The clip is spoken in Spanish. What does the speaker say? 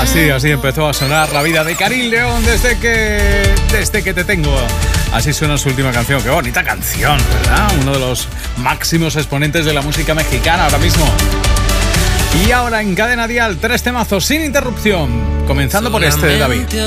Así empezó a sonar la vida de Karim León desde que te tengo. Así suena su última canción. Qué bonita canción, ¿verdad? Uno de los máximos exponentes de la música mexicana ahora mismo. Y ahora en Cadena Dial, 3 temazos sin interrupción. Comenzando por este de David.